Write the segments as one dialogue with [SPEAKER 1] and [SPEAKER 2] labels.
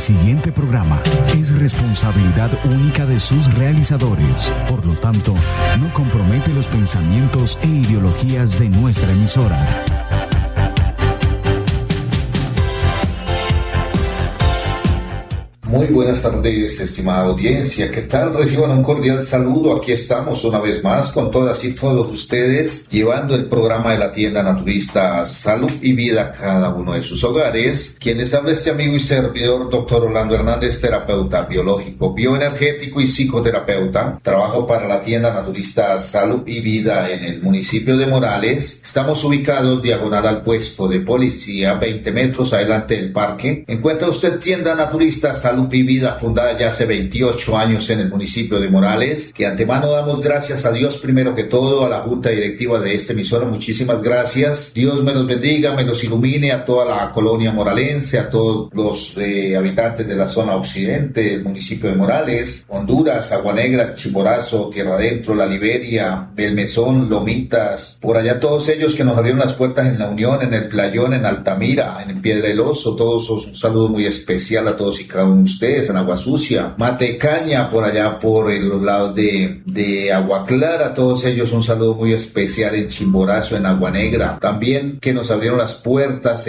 [SPEAKER 1] siguiente programa es responsabilidad única de sus realizadores. Por lo tanto, no compromete los pensamientos e ideologías de nuestra emisora.
[SPEAKER 2] Muy buenas tardes, estimada audiencia. ¿Qué tal? Reciban un cordial saludo. Aquí estamos una vez más con todas y todos ustedes, llevando el programa de la tienda naturista Salud y Vida a cada uno de sus hogares. Quien les habla este amigo y servidor, doctor Orlando Hernández, terapeuta biológico, bioenergético y psicoterapeuta. Trabajo para la tienda naturista Salud y Vida en el municipio de Morales. Estamos ubicados diagonal al puesto de policía, 20 metros adelante del parque. Encuentra usted tienda naturista Salud y Vida, fundada ya hace 28 años en el municipio de Morales, que antemano damos gracias a Dios primero que todo, a la junta directiva de esta emisora, muchísimas gracias. Dios me los bendiga, me los ilumine, a toda la colonia moralense, a todos los habitantes de la zona occidente del municipio de Morales, Honduras, Agua Negra, Chimborazo, Tierra Adentro, La Liberia, Belmezón, Lomitas, por allá todos ellos que nos abrieron las puertas en La Unión, en el Playón, en Altamira, en Piedra del Oso, todos un saludo muy especial a todos y cada uno de ustedes, en Agua Sucia, Matecaña, por allá por los lados de Agua Clara, todos ellos un saludo muy especial en Chimborazo, en Agua Negra, también que nos abrieron las puertas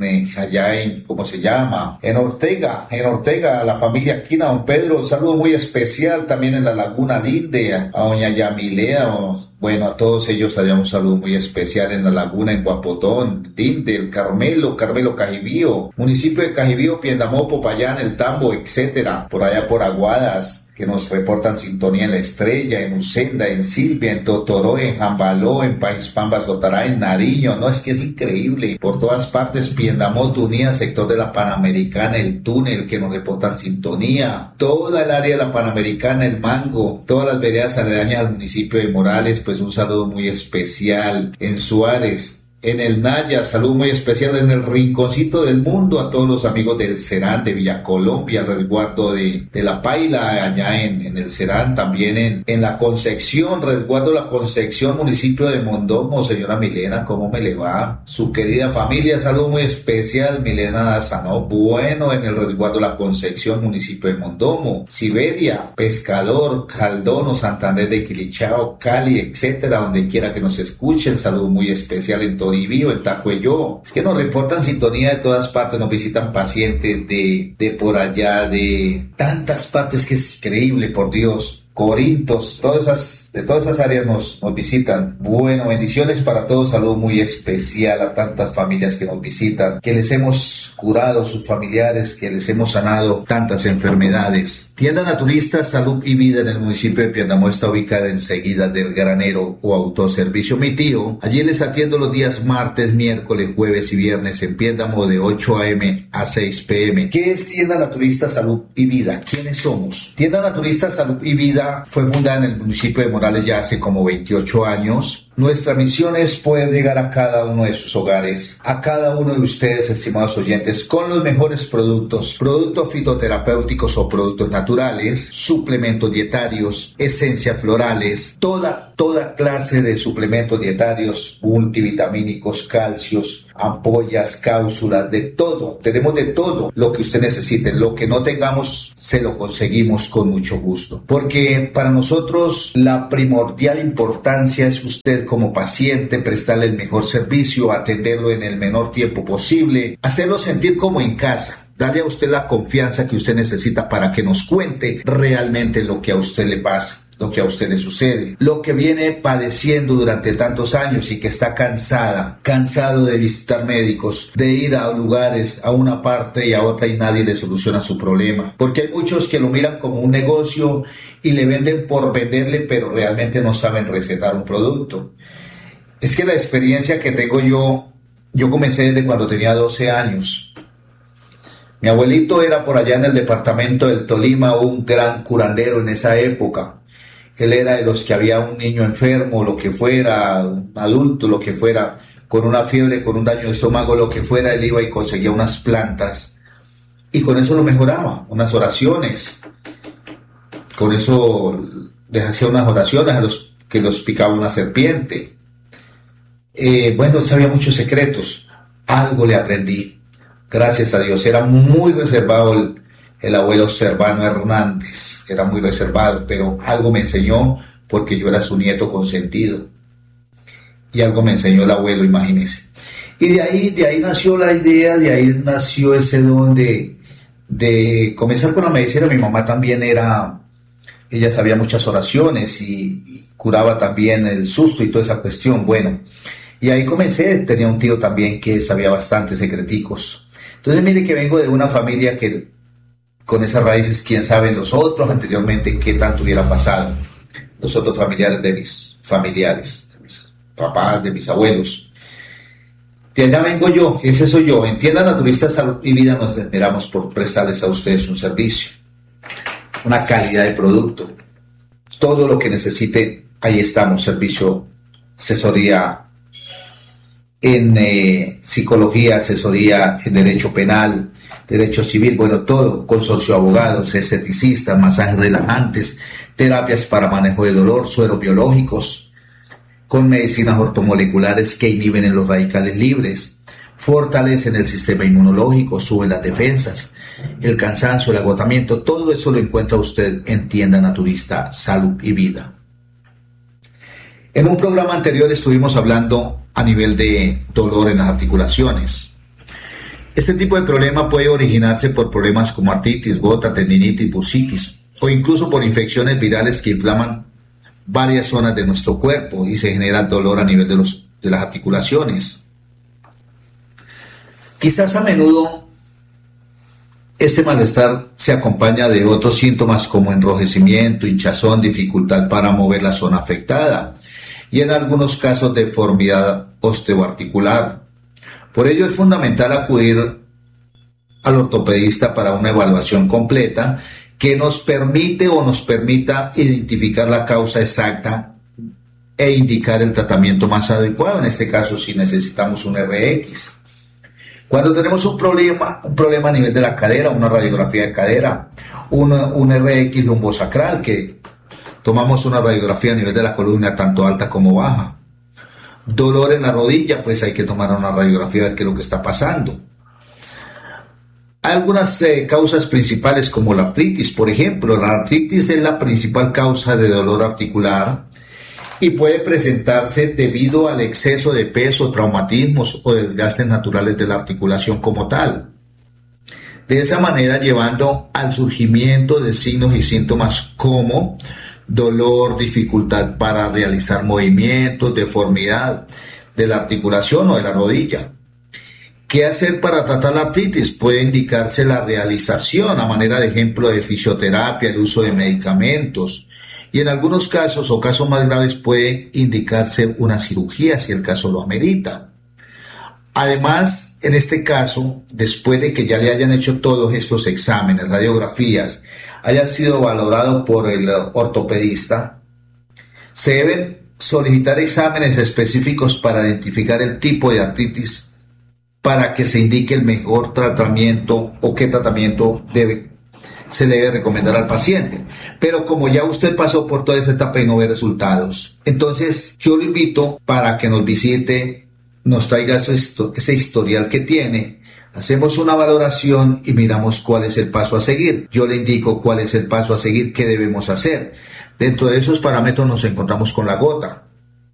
[SPEAKER 2] allá en, ¿cómo se llama? En Ortega, a la familia Quina, don Pedro, un saludo muy especial, también en la Laguna Linde, a doña Yamilea, bueno, a todos ellos allá un saludo muy especial en la Laguna, en Guapotón, Linde, el Carmelo Cajibío, municipio de Cajibío, Piendamopo, Payán, el Tambo, etcétera, por allá por Aguadas, que nos reportan sintonía en La Estrella, en Ucenda, en Silvia, en Totoró, en Jambaló, en Pajispamba, Sotará, en Nariño. No, es que es increíble. Por todas partes, Piendamó, Tunía, sector de la Panamericana, el Túnel, que nos reportan sintonía. Toda el área de la Panamericana, el Mango, todas las veredas aledañas al municipio de Morales, pues un saludo muy especial. En Suárez, en el Naya, saludo muy especial en el rinconcito del mundo a todos los amigos del Serán, de Villa Colombia, el resguardo de La Paila, allá en el Serán, también en la Concepción, resguardo La Concepción, municipio de Mondomo. Señora Milena, ¿cómo me le va? Su querida familia, saludo muy especial, Milena Dazanó, bueno, en el resguardo La Concepción, municipio de Mondomo, Siberia, Pescador, Caldono, Santander de Quilichao, Cali, etcétera, donde quiera que nos escuchen, saludo muy especial en todo Toribío, en Tacuelló. Es que nos reportan sintonía de todas partes, nos visitan pacientes de por allá, de tantas partes que es increíble, por Dios. Corintos, de todas esas áreas nos visitan. Bueno, bendiciones para todos, saludo muy especial a tantas familias que nos visitan, que les hemos curado sus familiares, que les hemos sanado tantas enfermedades. Tienda Naturista Salud y Vida en el municipio de Piendamó está ubicada enseguida del granero o autoservicio Mi Tío. Allí les atiendo los días martes, miércoles, jueves y viernes en Piendamó de 8 a.m. a 6 p.m. ¿Qué es Tienda Naturista Salud y Vida? ¿Quiénes somos? Tienda Naturista Salud y Vida fue fundada en el municipio de Morales ya hace como 28 años. Nuestra misión es poder llegar a cada uno de sus hogares, a cada uno de ustedes, estimados oyentes, con los mejores productos fitoterapéuticos o productos naturales, suplementos dietarios, esencias florales, toda clase de suplementos dietarios, multivitamínicos, calcios, ampollas, cápsulas, de todo. Tenemos de todo lo que usted necesite. Lo que no tengamos, se lo conseguimos con mucho gusto. Porque para nosotros la primordial importancia es usted como paciente, prestarle el mejor servicio, atenderlo en el menor tiempo posible, hacerlo sentir como en casa. Darle a usted la confianza que usted necesita para que nos cuente realmente lo que a usted le pasa, lo que a usted le sucede, lo que viene padeciendo durante tantos años y que está cansado de visitar médicos, de ir a lugares, a una parte y a otra y nadie le soluciona su problema. Porque hay muchos que lo miran como un negocio y le venden por venderle, pero realmente no saben recetar un producto. Es que la experiencia que tengo yo comencé desde cuando tenía 12 años. Mi abuelito era por allá en el departamento del Tolima un gran curandero en esa época. Él era de los que había un niño enfermo, lo que fuera, un adulto, lo que fuera, con una fiebre, con un daño de estómago, lo que fuera, él iba y conseguía unas plantas y con eso lo mejoraba, unas oraciones. Con eso les hacía unas oraciones a los que los picaba una serpiente. Bueno, sabía muchos secretos. Algo le aprendí, gracias a Dios. Era muy reservado el abuelo Servano Hernández. Era muy reservado, pero algo me enseñó porque yo era su nieto consentido. Y algo me enseñó el abuelo, imagínese. Y de ahí nació la idea, de ahí nació ese don de comenzar con la medicina. Mi mamá también ella sabía muchas oraciones y curaba también el susto y toda esa cuestión. Bueno, y ahí comencé. Tenía un tío también que sabía bastantes secreticos. Entonces mire que vengo de una familia que con esas raíces, quién sabe los otros anteriormente qué tanto hubiera pasado. Los otros familiares de mis papás, de mis abuelos. De allá vengo yo, ese soy yo. En Tienda Naturista Salud y Vida nos esperamos por prestarles a ustedes un servicio, una calidad de producto, todo lo que necesite, ahí estamos. Servicio, asesoría en psicología, asesoría en derecho penal, derecho civil, bueno, todo, consorcio de abogados, esteticistas, masajes relajantes, terapias para manejo de dolor, sueros biológicos, con medicinas ortomoleculares que inhiben en los radicales libres, fortalecen el sistema inmunológico, suben las defensas, el cansancio, el agotamiento, todo eso lo encuentra usted en Tienda Naturista Salud y Vida. En un programa anterior estuvimos hablando a nivel de dolor en las articulaciones. Este tipo de problema puede originarse por problemas como artritis, gota, tendinitis, bursitis o incluso por infecciones virales que inflaman varias zonas de nuestro cuerpo y se genera dolor a nivel de las articulaciones. Quizás a menudo este malestar se acompaña de otros síntomas como enrojecimiento, hinchazón, dificultad para mover la zona afectada y en algunos casos deformidad osteoarticular. Por ello es fundamental acudir al ortopedista para una evaluación completa que nos permita identificar la causa exacta e indicar el tratamiento más adecuado, en este caso si necesitamos un RX. Cuando tenemos un problema a nivel de la cadera, una radiografía de cadera, un RX lumbosacral, que tomamos una radiografía a nivel de la columna tanto alta como baja. Dolor en la rodilla, pues hay que tomar una radiografía a ver qué es lo que está pasando. Hay algunas causas principales como la artritis, por ejemplo. La artritis es la principal causa de dolor articular y puede presentarse debido al exceso de peso, traumatismos o desgastes naturales de la articulación como tal. De esa manera llevando al surgimiento de signos y síntomas como dolor, dificultad para realizar movimientos, deformidad de la articulación o de la rodilla. ¿Qué hacer para tratar la artritis? Puede indicarse la realización a manera de ejemplo de fisioterapia, el uso de medicamentos y en algunos casos o casos más graves puede indicarse una cirugía si el caso lo amerita. Además, en este caso, después de que ya le hayan hecho todos estos exámenes, radiografías, haya sido valorado por el ortopedista, se deben solicitar exámenes específicos para identificar el tipo de artritis para que se indique el mejor tratamiento o qué tratamiento se le debe recomendar al paciente. Pero como ya usted pasó por toda esa etapa y no ve resultados, entonces yo lo invito para que nos visite, nos traiga ese historial que tiene, hacemos una valoración y miramos cuál es el paso a seguir. Yo le indico cuál es el paso a seguir, qué debemos hacer. Dentro de esos parámetros nos encontramos con la gota.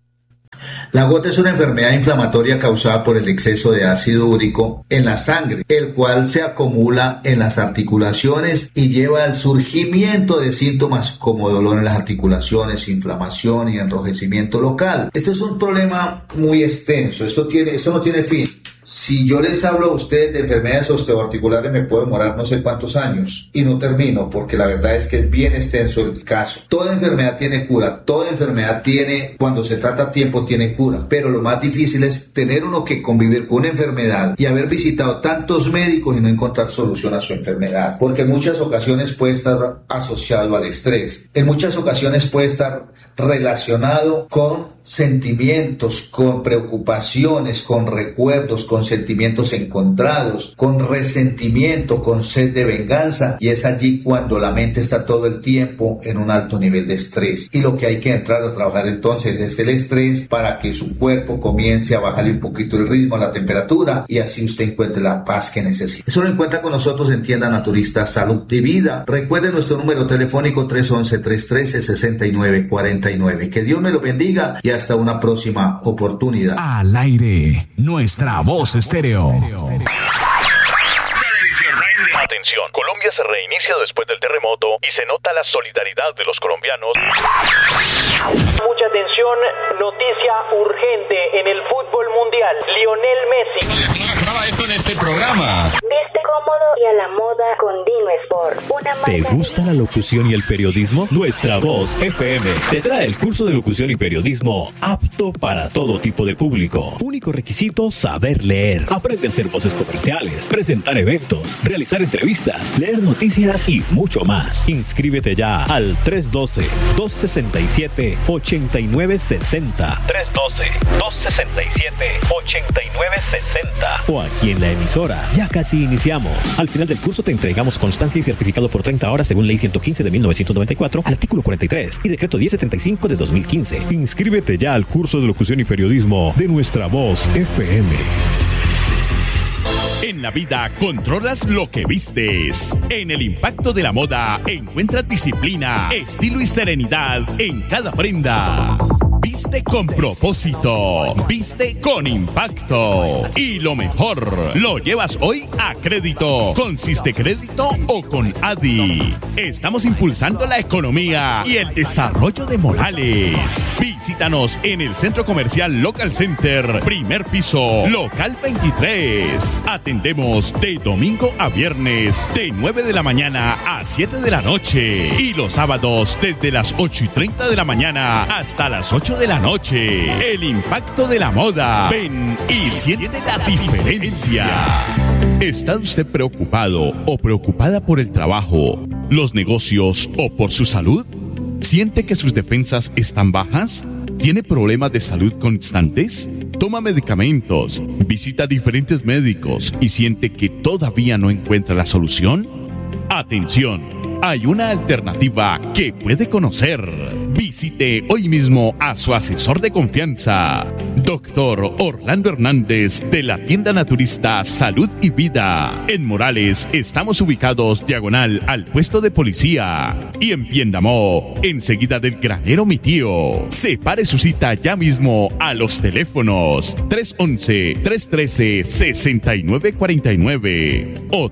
[SPEAKER 2] La gota es una enfermedad inflamatoria causada por el exceso de ácido úrico en la sangre, el cual se acumula en las articulaciones y lleva al surgimiento de síntomas como dolor en las articulaciones, inflamación y enrojecimiento local. Este es un problema muy extenso, esto no tiene fin. Si yo les hablo a ustedes de enfermedades osteoarticulares me puedo demorar no sé cuántos años y no termino, porque la verdad es que es bien extenso el caso. Toda enfermedad tiene cura, toda enfermedad cuando se trata a tiempo tiene cura, pero lo más difícil es tener uno que convivir con una enfermedad y haber visitado tantos médicos y no encontrar solución a su enfermedad, porque en muchas ocasiones puede estar asociado al estrés, en muchas ocasiones puede estar relacionado con sentimientos, con preocupaciones, con recuerdos, con sentimientos encontrados, con resentimiento, con sed de venganza, y es allí cuando la mente está todo el tiempo en un alto nivel de estrés. Y lo que hay que entrar a trabajar entonces es el estrés para que su cuerpo comience a bajarle un poquito el ritmo, la temperatura, y así usted encuentre la paz que necesita. Eso lo encuentra con nosotros en Tienda Naturista Salud y Vida. Recuerde nuestro número telefónico 311-313-6949. Que Dios me lo bendiga y hasta una próxima oportunidad.
[SPEAKER 1] Al aire, nuestra voz estéreo.
[SPEAKER 3] Atención, Colombia se reinicia después del terremoto y se nota la solidaridad de los colombianos.
[SPEAKER 4] Mucha atención, noticia urgente en el fútbol mundial. Lionel Messi.
[SPEAKER 5] Graba esto en este programa.
[SPEAKER 6] Viste cómodo y a la moda con Dino Sport.
[SPEAKER 5] ¿Te gusta la locución y el periodismo? Nuestra Voz FM te trae el curso de locución y periodismo apto para todo tipo de público. Único requisito, saber leer. Aprende a hacer voces comerciales, presentar eventos, realizar entrevistas, leer noticias y mucho más. Inscríbete ya al 312-267-8960. 312-267-8960. O aquí en la emisora. Ya casi iniciamos. Al final del curso te entregamos constancia y certificado por 30 horas según Ley 115 de 1994, artículo 43 y Decreto 1075 de 2015. Inscríbete ya al curso de locución y periodismo de Nuestra Voz FM.
[SPEAKER 7] En la vida controlas lo que vistes. En el impacto de la moda encuentras disciplina, estilo y serenidad en cada prenda. Viste con propósito, viste con impacto. Y lo mejor, lo llevas hoy a crédito, con Sistecrédito o con ADI. Estamos impulsando la economía y el desarrollo de Morales. Visítanos en el Centro Comercial Local Center, primer piso, local 23. Atendemos de domingo a viernes, de 9 de la mañana a 7 de la noche. Y los sábados desde las 8:30 de la mañana hasta las 8 de la noche. El impacto de la moda. Ven y siente la diferencia. ¿Está usted preocupado o preocupada por el trabajo, los negocios o por su salud? ¿Siente que sus defensas están bajas? ¿Tiene problemas de salud constantes? ¿Toma medicamentos? ¿Visita diferentes médicos y siente que todavía no encuentra la solución? ¡Atención! Hay una alternativa que puede conocer. Visite hoy mismo a su asesor de confianza, Dr. Orlando Hernández, de la Tienda Naturista Salud y Vida. En Morales estamos ubicados diagonal al puesto de policía. Y en Piendamó, enseguida del granero Mi Tío. Separe su cita ya mismo a los teléfonos 311-313-6949 o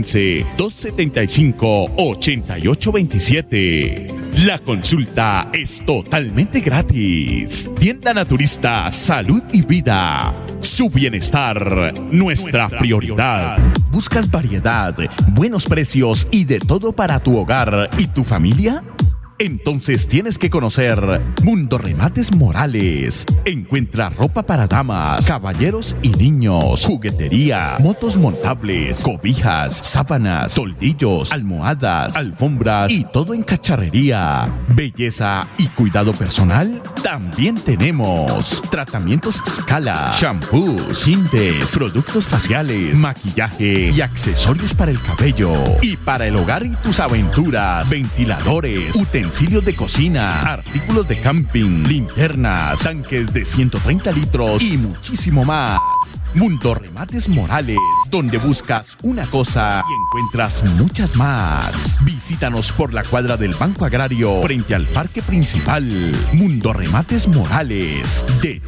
[SPEAKER 7] 315-275-8827. La consulta es totalmente gratis. Tienda Naturista Salud y Vida. Su bienestar, nuestra prioridad. ¿Buscas variedad, buenos precios y de todo para tu hogar y tu familia? Entonces tienes que conocer Mundo Remates Morales. Encuentra ropa para damas, caballeros y niños, juguetería, motos montables, cobijas, sábanas, toldillos, almohadas, alfombras y todo en cacharrería. Belleza y cuidado personal también tenemos. Tratamientos Scala, shampoos, tintes, productos faciales, maquillaje y accesorios para el cabello. Y para el hogar y tus aventuras, ventiladores, utensilios de cocina, artículos de camping, linternas, tanques de 130 litros y muchísimo más. Mundo Remates Morales, donde buscas una cosa y encuentras muchas más. Visítanos por la cuadra del Banco Agrario frente al parque principal. Mundo Remates Morales, de